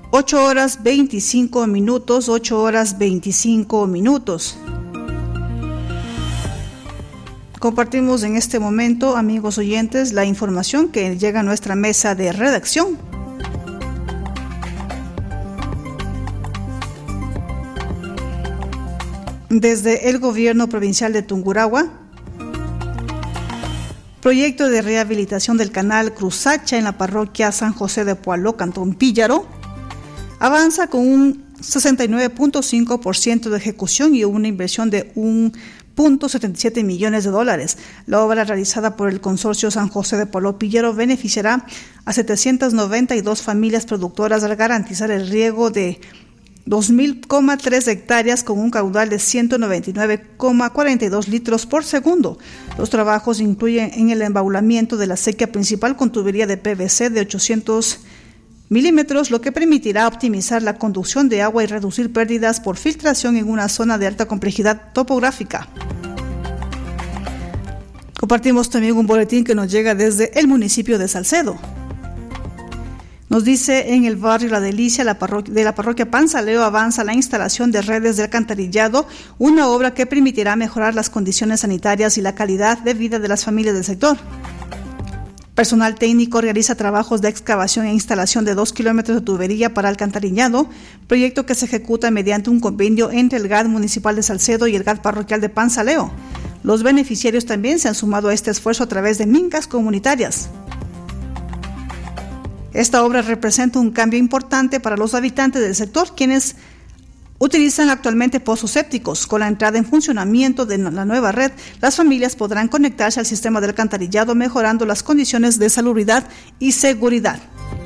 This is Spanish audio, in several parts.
8 horas 25 minutos, 8 horas 25 minutos. Compartimos en este momento, amigos oyentes, la información que llega a nuestra mesa de redacción. Desde el gobierno provincial de Tungurahua, proyecto de rehabilitación del canal Cruzacha en la parroquia San José de Poaló, Cantón Píllaro, avanza con un 69.5% de ejecución y una inversión de $1.77 millones. La obra realizada por el consorcio San José de Poaló Píllaro beneficiará a 792 familias productoras al garantizar el riego de 2.000,3 hectáreas con un caudal de 199,42 litros por segundo. Los trabajos incluyen en el embaulamiento de la acequia principal con tubería de PVC de 800 milímetros, lo que permitirá optimizar la conducción de agua y reducir pérdidas por filtración en una zona de alta complejidad topográfica. Compartimos también un boletín que nos llega desde el municipio de Salcedo. Nos dice: en el barrio La Delicia de la parroquia Pansaleo avanza la instalación de redes de alcantarillado, una obra que permitirá mejorar las condiciones sanitarias y la calidad de vida de las familias del sector. Personal técnico realiza trabajos de excavación e instalación de 2 kilómetros de tubería para alcantarillado, proyecto que se ejecuta mediante un convenio entre el GAD municipal de Salcedo y el GAD parroquial de Pansaleo. Los beneficiarios también se han sumado a este esfuerzo a través de mincas comunitarias. Esta obra representa un cambio importante para los habitantes del sector, quienes utilizan actualmente pozos sépticos. Con la entrada en funcionamiento de la nueva red, las familias podrán conectarse al sistema de alcantarillado, mejorando las condiciones de salubridad y seguridad.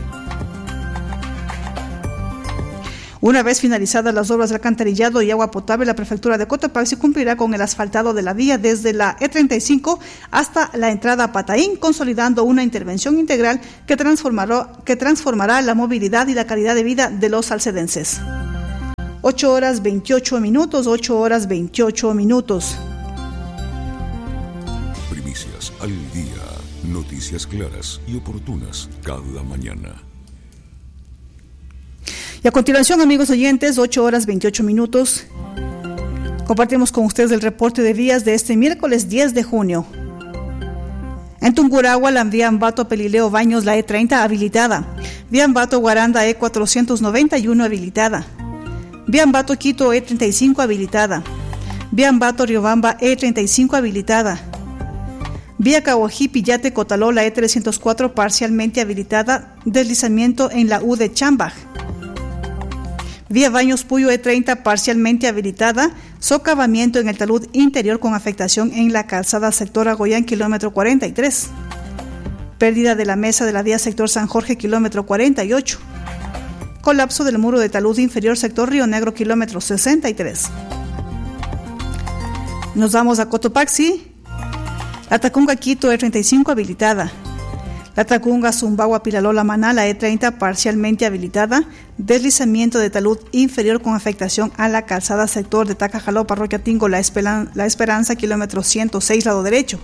Una vez finalizadas las obras de alcantarillado y agua potable, la prefectura de Cotopaxi cumplirá con el asfaltado de la vía desde la E35 hasta la entrada a Pataín, consolidando una intervención integral que transformará la movilidad y la calidad de vida de los salcedenses. 8 horas 28 minutos, 8 horas 28 minutos. Primicias al día, noticias claras y oportunas cada mañana. Y a continuación, amigos oyentes, 8 horas 28 minutos, compartimos con ustedes el reporte de vías de este miércoles 10 de junio. En Tungurahua, la vía Ambato-Pelileo Baños, la E30 habilitada. Vía Ambato-Guaranda, E491 habilitada. Vía Ambato-Quito, E35 habilitada. Vía Ambato-Riobamba, E35 habilitada. Vía Cahuají-Pillate-Cotalola, E304 parcialmente habilitada. Deslizamiento en la U de Chambaj. Vía Baños Puyo, E30 parcialmente habilitada. Socavamiento en el talud interior con afectación en la calzada sector Agoyán, kilómetro 43. Pérdida de la mesa de la vía sector San Jorge, kilómetro 48. Colapso del muro de talud inferior sector Río Negro, kilómetro 63. Nos vamos a Cotopaxi. La Tacunga Quito, E35 habilitada. La Tacunga Zumbagua Pilalola Manala, E30 parcialmente habilitada. Deslizamiento de talud inferior con afectación a la calzada sector de Tacajaló, parroquia Tingo, La Esperanza, kilómetro 106, lado derecho.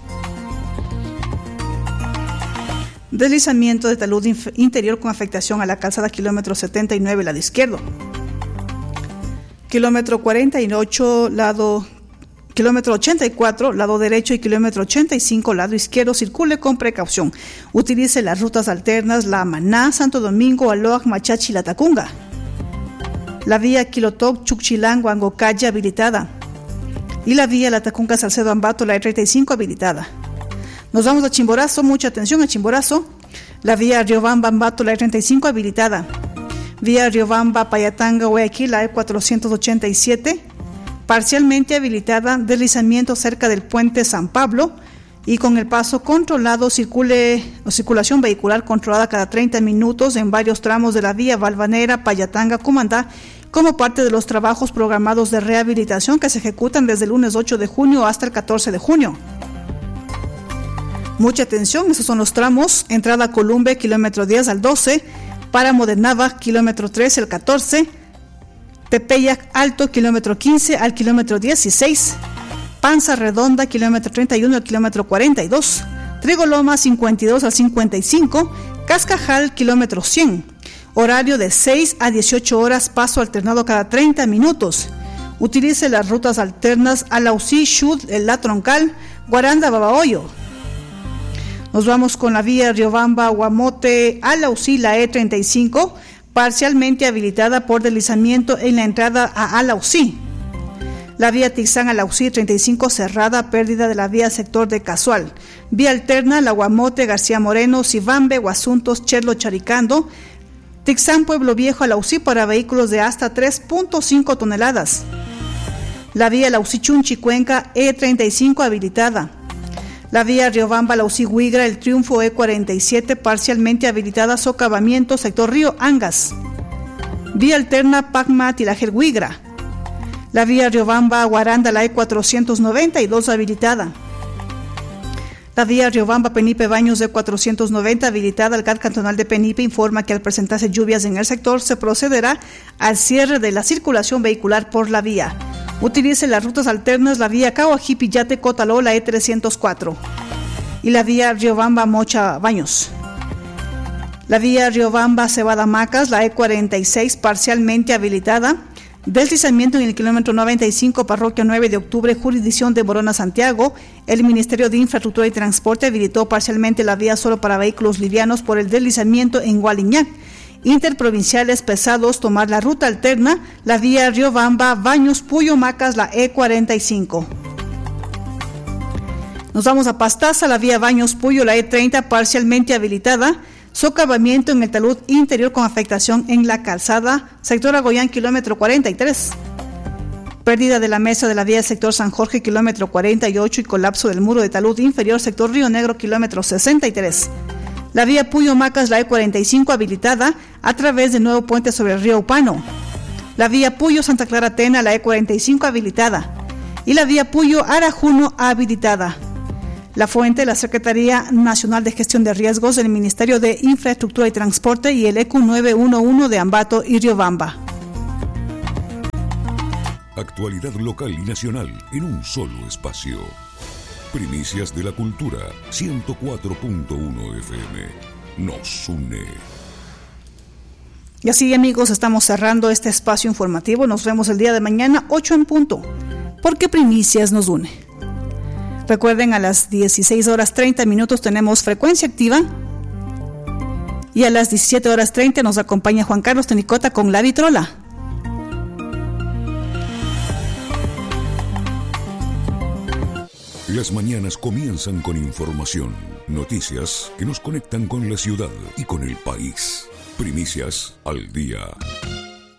Deslizamiento de talud interior con afectación a la calzada, kilómetro 79, lado izquierdo. Kilómetro 48, kilómetro 84, lado derecho, y kilómetro 85, lado izquierdo. Circule con precaución. Utilice las rutas alternas La Maná, Santo Domingo, Aloac, Machachi, La Tacunga. La vía Quilotoc, Chuchilango, Angocaya habilitada. Y la vía La Tacunga, Salcedo, Ambato, la E35 habilitada. Nos vamos a Chimborazo, mucha atención a Chimborazo. La vía Riobamba, Ambato, la E35 habilitada. Vía Riobamba, Payatanga, Guayaquil, la E487. Parcialmente habilitada. Deslizamiento cerca del puente San Pablo y con el paso controlado. Circulación vehicular controlada cada 30 minutos en varios tramos de la vía Valvanera, Payatanga, Cumandá, como parte de los trabajos programados de rehabilitación que se ejecutan desde el lunes 8 de junio hasta el 14 de junio. Mucha atención, esos son los tramos: entrada Columbe, kilómetro 10 al 12, Páramo de Nava, kilómetro 13 al 14, Tepeyac Alto, kilómetro 15 al kilómetro 16, Panza Redonda, kilómetro 31 al kilómetro 42, Trigoloma, 52 al 55, Cascajal, kilómetro 100, Horario de 6 a 18 horas, paso alternado cada 30 minutos. Utilice las rutas alternas Alausí, Xud, La Troncal, Guaranda, Babahoyo. Nos vamos con la vía Riobamba, Guamote, Alausí, la E35, parcialmente habilitada por deslizamiento en la entrada a Alausí. La vía Tixán, Alausí, 35, cerrada, pérdida de la vía sector de Casual. Vía alterna, la Guamote, García Moreno, Sibambe, Guasuntos, Cherlo, Charicando, Tixán, Pueblo Viejo, Alausí, para vehículos de hasta 3.5 toneladas. La vía Alausí, Chunchi, Cuenca, E35, habilitada. La vía Riobamba, Alausí, Huigra, El Triunfo, E47, parcialmente habilitada, socavamiento, sector Río Angas. Vía alterna, Pacma, Tilajel, Huigra. La vía Riobamba, Guaranda, la E492, habilitada. La vía Riobamba, Penipe, Baños, E490, habilitada. El CAT cantonal de Penipe informa que al presentarse lluvias en el sector se procederá al cierre de la circulación vehicular por la vía. Utilice las rutas alternas, la vía Cahuají, Yate, Cotaló, la E304 y la vía Riobamba, Mocha, Baños. La vía Riobamba, Cebada, Macas, la E46, parcialmente habilitada. Deslizamiento en el kilómetro 95, parroquia 9 de octubre, jurisdicción de Morona, Santiago. El Ministerio de Infraestructura y Transporte habilitó parcialmente la vía solo para vehículos livianos por el deslizamiento en Gualiñac. Interprovinciales pesados tomar la ruta alterna, la vía Riobamba, Baños, Puyo, Macas, la E45. Nos vamos a Pastaza, la vía Baños, Puyo, la E30, parcialmente habilitada. Socavamiento en el talud interior con afectación en la calzada, sector Agoyán, kilómetro 43. Pérdida de la mesa de la vía sector San Jorge, kilómetro 48 y colapso del muro de talud inferior, sector Río Negro, kilómetro 63. La vía Puyo Macas, la E45, habilitada a través del nuevo puente sobre el río Upano. La vía Puyo Santa Clara Tena, la E45, habilitada. Y la vía Puyo Arajuno, habilitada. La fuente, la Secretaría Nacional de Gestión de Riesgos del Ministerio de Infraestructura y Transporte y el EQ 911 de Ambato y Riobamba. Actualidad local y nacional en un solo espacio. Primicias de la Cultura, 104.1 FM. Nos une. Y así, amigos, estamos cerrando este espacio informativo. Nos vemos el día de mañana, 8 en punto, porque Primicias nos une. Recuerden, a las 16:30 tenemos Frecuencia Activa. Y a las 17:30 nos acompaña Juan Carlos Tenicota con La Vitrola. Las mañanas comienzan con información, noticias que nos conectan con la ciudad y con el país. Primicias al día.